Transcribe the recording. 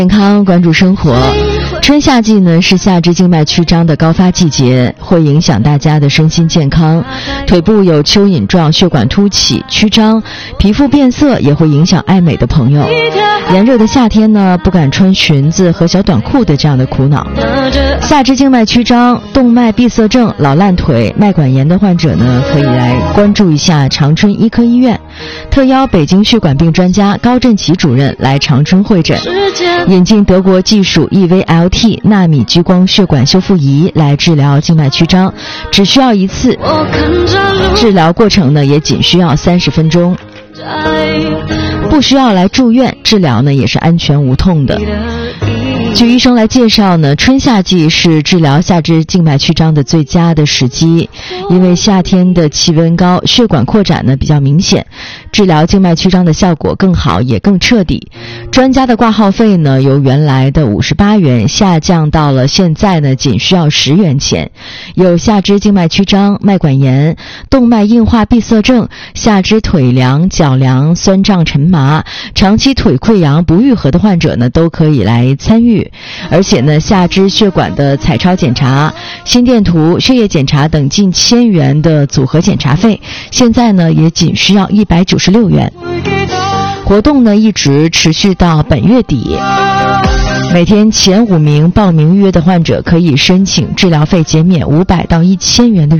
健康关注生活。春夏季呢是下肢静脉曲张的高发季节，会影响大家的身心健康。腿部有蚯蚓状血管凸起、曲张，皮肤变色也会影响爱美的朋友。炎热的夏天呢，不敢穿裙子和小短裤的这样的苦恼。下肢静脉曲张、动脉闭塞症、老烂腿、脉管炎的患者呢，可以来关注一下长春医科医院，特邀北京血管病专家高振奇主任来长春会诊，引进德国技术 EVLT 纳米激光血管修复仪来治疗静脉曲张，只需要一次，治疗过程呢也仅需要30分钟，不需要来住院，治疗呢也是安全无痛的。据医生来介绍呢，春夏季是治疗下肢静脉曲张的最佳的时机，因为夏天的气温高，血管扩展呢比较明显，治疗静脉曲张的效果更好也更彻底。专家的挂号费呢由原来的58元下降到了现在呢仅需要10元钱。有下肢静脉曲张、脉管炎、动脉硬化闭塞症、下肢腿凉、脚凉、酸胀沉麻、长期腿溃疡不愈合的患者呢都可以来参与。而且呢，下肢血管的彩超检查、心电图、血液检查等近1000元的组合检查费，现在呢也仅需要196元。活动呢一直持续到本月底。每天前5名报名预约的患者可以申请治疗费减免500到1000元的